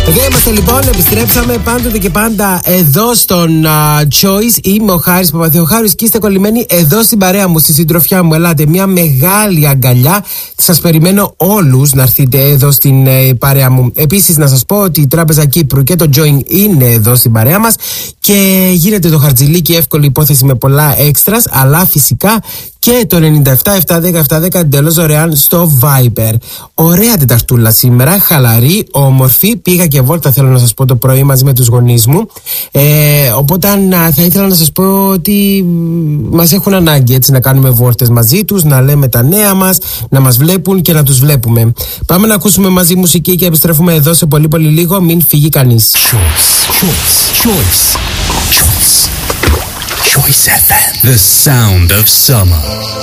Εδώ είμαστε λοιπόν, επιστρέψαμε πάντοτε και πάντα εδώ στον Choice. Είμαι ο Χάρης Παπαθεοχάρης και είστε κολλημένοι εδώ στην παρέα μου, στη συντροφιά μου. Ελάτε, μια μεγάλη αγκαλιά. Σας περιμένω όλους να έρθετε εδώ στην παρέα μου. Επίσης να σας πω ότι η Τράπεζα Κύπρου και το Join είναι εδώ στην παρέα μας και γίνεται το χαρτζηλίκι, εύκολη υπόθεση με πολλά έξτρας, αλλά φυσικά και το 97-710-710 εντελώς δωρεάν στο Viber. Ωραία Τεταρτούλα σήμερα, χαλαρή, όμορφη. Πήγα και βόλτα, θέλω να σας πω, το πρωί μαζί με τους γονείς μου. Οπότε θα ήθελα να σας πω ότι μας έχουν ανάγκη έτσι να κάνουμε βόλτες μαζί τους, να λέμε τα νέα μας, να μας βλέπουν και να τους βλέπουμε. Πάμε να ακούσουμε μαζί μουσική και επιστρέφουμε εδώ σε πολύ πολύ λίγο. Μην φύγει κανείς. Choice FM, the sound of summer.